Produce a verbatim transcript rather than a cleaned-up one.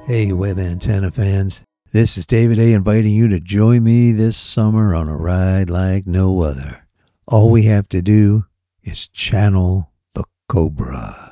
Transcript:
Hey, Web Antenna fans. This is David A. inviting you to join me this summer on a ride like no other. All we have to do is channel the Cobra.